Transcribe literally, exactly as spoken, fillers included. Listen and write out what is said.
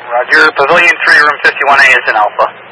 Roger. Pavilion three, room fifty-one A is an Alpha.